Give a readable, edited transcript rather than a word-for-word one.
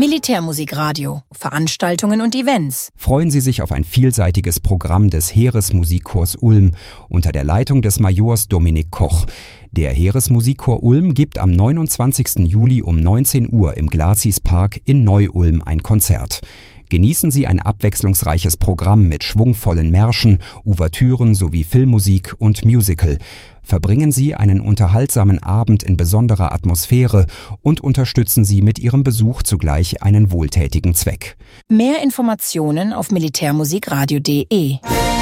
Militärmusikradio, Veranstaltungen und Events. Freuen Sie sich auf ein vielseitiges Programm des Heeresmusikchors Ulm unter der Leitung des Majors Dominik Koch. Der Heeresmusikchor Ulm gibt am 29. Juli um 19 Uhr im Glacis-Park in Neu-Ulm ein Konzert. Genießen Sie ein abwechslungsreiches Programm mit schwungvollen Märschen, Ouvertüren sowie Filmmusik und Musical. Verbringen Sie einen unterhaltsamen Abend in besonderer Atmosphäre und unterstützen Sie mit Ihrem Besuch zugleich einen wohltätigen Zweck. Mehr Informationen auf militärmusikradio.de.